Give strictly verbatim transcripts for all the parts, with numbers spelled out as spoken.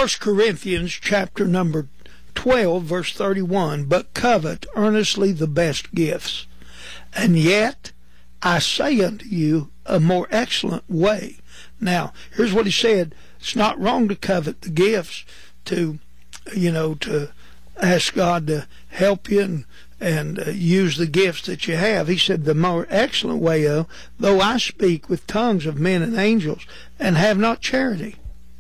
First Corinthians chapter number twelve, verse thirty-one, but covet earnestly the best gifts. And yet I say unto you a more excellent way. Now, here's what he said. It's not wrong to covet the gifts, to, you know, to ask God to help you and, and uh, use the gifts that you have. He said the more excellent way, though, though I speak with tongues of men and angels and have not charity,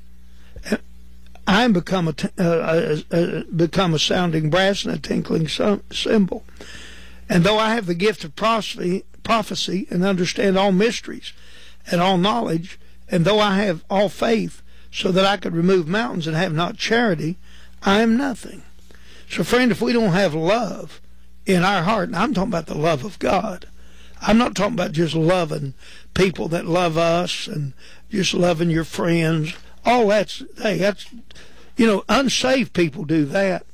I am become a, uh, uh, uh, become a sounding brass and a tinkling cymbal. And though I have the gift of prophecy, prophecy and understand all mysteries and all knowledge, and though I have all faith so that I could remove mountains and have not charity, I am nothing. So, friend, if we don't have love in our heart, and I'm talking about the love of God, I'm not talking about just loving people that love us and just loving your friends. All that's, hey, that's, you know, unsaved people do that.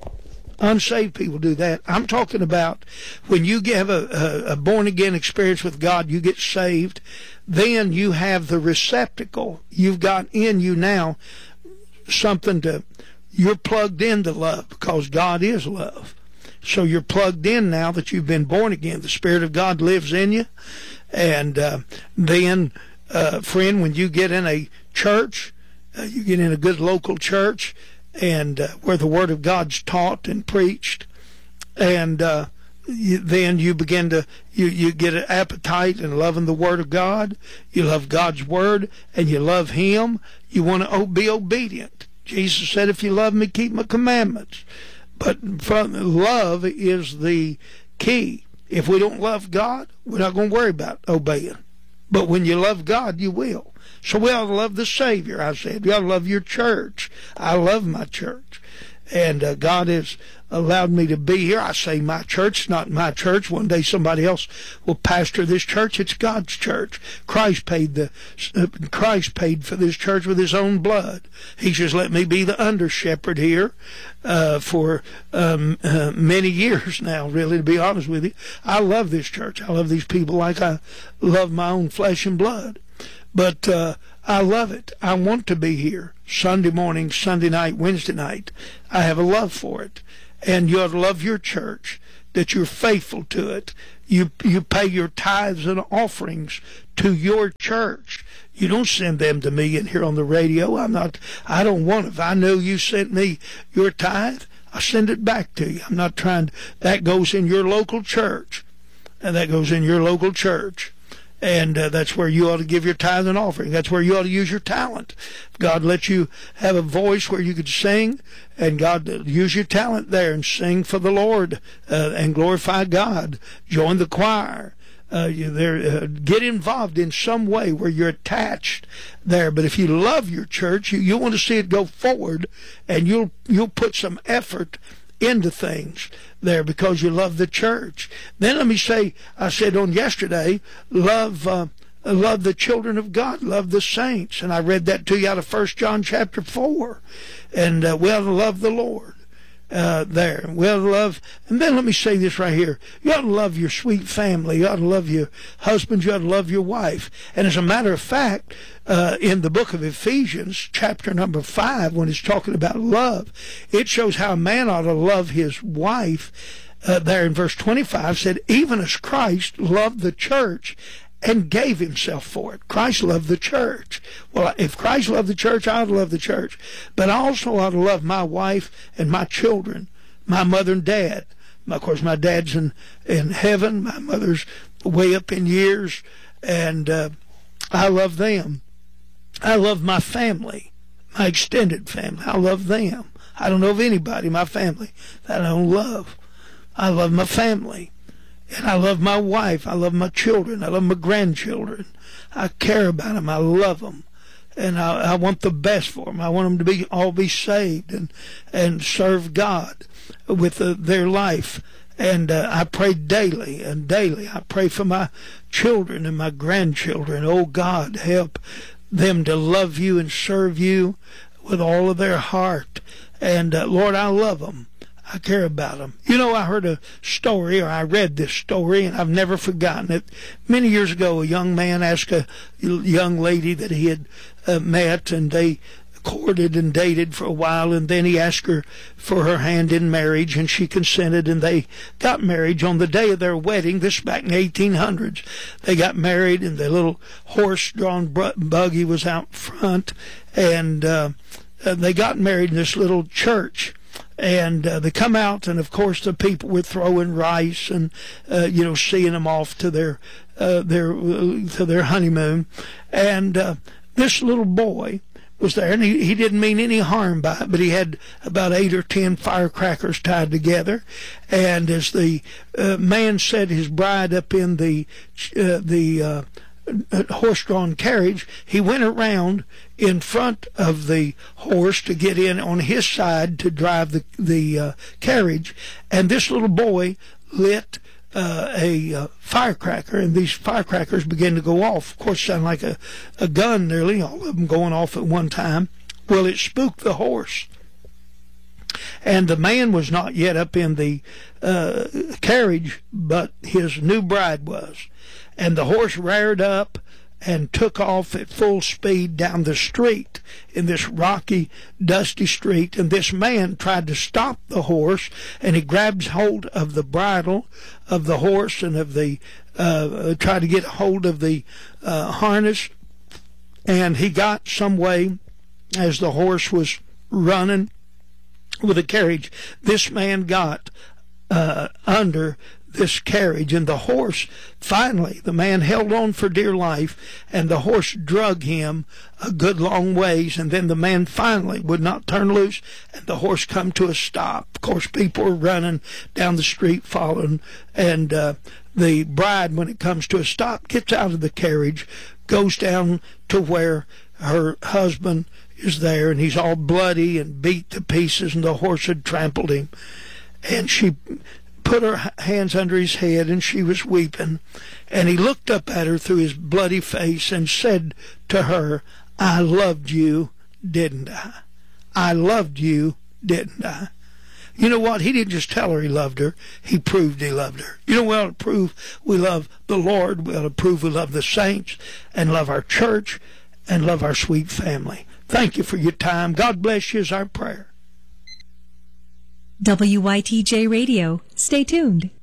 Unsaved people do that. I'm talking about when you have a, a, a born-again experience with God, you get saved, then you have the receptacle. You've got in you now something to, you're plugged into love because God is love. So you're plugged in now that you've been born again. The Spirit of God lives in you. And uh, then, uh, friend, when you get in a church, uh, you get in a good local church, and uh, where the Word of God's taught and preached, and uh, you, then you begin to, you, you get an appetite in loving the Word of God. You love God's Word, and you love Him. You want to be obedient. Jesus said, if you love me, keep my commandments. But from, love is the key. If we don't love God, we're not going to worry about obeying. But when you love God, you will. So we ought to love the Savior, I said. We ought to love your church. I love my church. And uh, God has allowed me to be here. I say my church, it's not my church. One day somebody else will pastor this church. It's God's church. Christ paid the uh, Christ paid for this church with His own blood. He just let me be the under shepherd here uh, for um, uh, many years now, really, to be honest with you. I love this church. I love these people like I love my own flesh and blood. But uh, I love it. I want to be here Sunday morning, Sunday night, Wednesday night. I have a love for it. And you ought to love your church, that you're faithful to it. You you pay your tithes and offerings to your church. You don't send them to me in here on the radio. I'm not, I don't want it. If I know you sent me your tithe, I'll send it back to you. I'm not trying, that goes in your local church. And that goes in your local church. And uh, that's where you ought to give your tithe and offering. That's where you ought to use your talent. God let you have a voice where you could sing, and God use your talent there and sing for the Lord uh, and glorify God. Join the choir. Uh, you there, uh, get involved in some way where you're attached there. But if you love your church, you, you want to see it go forward, and you'll you'll put some effort into things there because you love the church. Then let me say, I said on yesterday, love uh, love the children of God, love the saints. And I read that to you out of First John chapter four. And uh, we ought to love the Lord uh, there. We ought to love, and then let me say this right here. You ought to love your sweet family. You ought to love your husband. You ought to love your wife. And as a matter of fact, Uh, in the book of Ephesians, chapter number five, when it's talking about love, it shows how a man ought to love his wife. Uh, there in verse twenty-five said, even as Christ loved the church and gave himself for it. Christ loved the church. Well, if Christ loved the church, I ought to love the church. But I also ought to love my wife and my children, my mother and dad. Of course, my dad's in, in heaven. My mother's way up in years. And uh, I love them. I love my family, my extended family. I love them. I don't know of anybody in my family that I don't love. I love my family. And I love my wife. I love my children. I love my grandchildren. I care about them. I love them. And I, I want the best for them. I want them to be all be saved and, and serve God with uh, their life. And uh, I pray daily and daily. I pray for my children and my grandchildren. Oh, God, help them to love you and serve you with all of their heart. And uh, Lord, I love them. I care about them. You know, I heard a story, or I read this story, and I've never forgotten it. Many years ago, a young man asked a young lady that he had uh, met, and they courted and dated for a while, and then he asked her for her hand in marriage, and she consented, and they got married on the day of their wedding. This back in the eighteen hundreds. They got married, and the little horse-drawn buggy was out front, and uh, they got married in this little church. And uh, they come out, and of course the people were throwing rice and uh, you know, seeing them off to their uh, their uh, to their honeymoon. And uh, this little boy was there, and he, he didn't mean any harm by it, but he had about eight or ten firecrackers tied together. And as the uh, man set his bride up in the uh, the uh, horse-drawn carriage, he went around in front of the horse to get in on his side to drive the the uh, carriage, and this little boy lit uh, a uh, firecracker, and these firecrackers began to go off. Of course, sound like a, a gun nearly, all of them going off at one time. Well, it spooked the horse, and the man was not yet up in the uh, carriage, but his new bride was. And the horse reared up and took off at full speed down the street, in this rocky, dusty street. And this man tried to stop the horse, and he grabs hold of the bridle of the horse and of the uh, tried to get hold of the uh, harness. And he got some way, as the horse was running with the carriage, this man got uh, under this carriage, and the horse, finally, the man held on for dear life, and the horse drug him a good long ways, and then the man finally would not turn loose, and the horse come to a stop. Of course, people were running down the street following, and uh, the bride, when it comes to a stop, gets out of the carriage, goes down to where her husband is there, and he's all bloody and beat to pieces, and the horse had trampled him. And she put her hands under his head, and she was weeping. And he looked up at her through his bloody face and said to her, "I loved you, didn't I? I loved you, didn't I?" You know what? He didn't just tell her he loved her. He proved he loved her. You know, we ought to prove we love the Lord. We ought to prove we love the saints and love our church and love our sweet family. Thank you for your time. God bless you is our prayer. W Y T J Radio. Stay tuned.